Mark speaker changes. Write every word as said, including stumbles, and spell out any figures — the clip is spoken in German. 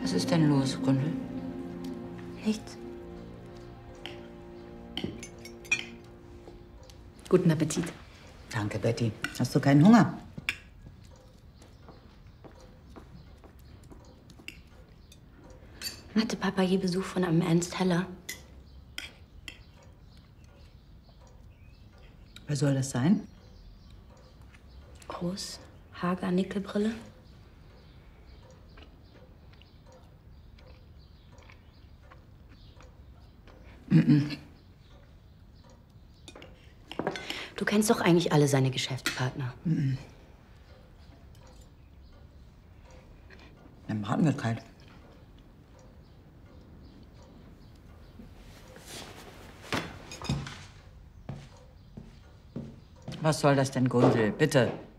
Speaker 1: Was ist denn los, Gundel?
Speaker 2: Nichts. Guten Appetit.
Speaker 1: Danke, Betty. Hast du keinen Hunger?
Speaker 2: Hatte Papa je Besuch von einem Ernst Heller?
Speaker 1: Wer soll das sein?
Speaker 2: Groß, hager, Nickelbrille.
Speaker 1: Mm-mm.
Speaker 2: Du kennst doch eigentlich alle seine Geschäftspartner.
Speaker 1: Mm-mm. Dann braten wir kalt. Was soll das denn, Gundel? Bitte.